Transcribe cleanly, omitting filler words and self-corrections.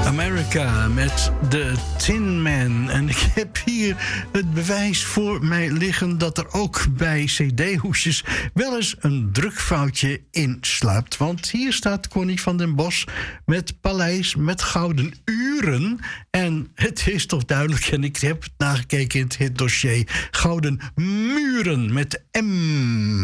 America met de Tin Man. En ik heb hier het bewijs voor mij liggen dat er ook bij cd-hoesjes wel eens een drukfoutje in sluipt. Want hier staat Connie van den Bos met Paleis met gouden uren. En het is toch duidelijk, en ik heb het nagekeken in het hitdossier, gouden muren met M.